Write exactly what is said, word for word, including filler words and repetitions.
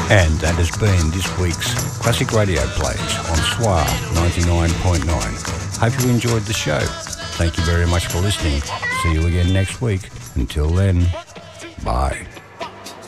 And that has been this week's Classic Radio Plays on S W R ninety-nine point nine. Hope you enjoyed the show. Thank you very much for listening. See you again next week. Until then, bye.